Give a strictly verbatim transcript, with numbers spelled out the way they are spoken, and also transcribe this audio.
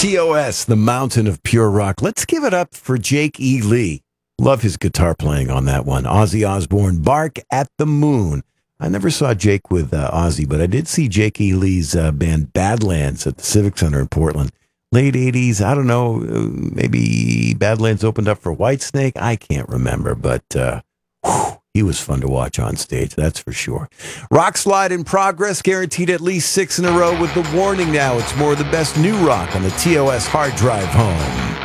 T O S, the mountain of pure rock. Let's give it up for Jake E. Lee. Love his guitar playing on that one. Ozzy Osbourne, Bark at the Moon. I never saw Jake with uh, Ozzy, but I did see Jake E. Lee's uh, band Badlands at the Civic Center in Portland. Late eighties, I don't know, uh, maybe Badlands opened up for Whitesnake. I can't remember, but uh, whew, he was fun to watch on stage, that's for sure. Rock Slide in progress, guaranteed at least six in a row with the warning now. It's more of the best new rock on the T O S hard drive home.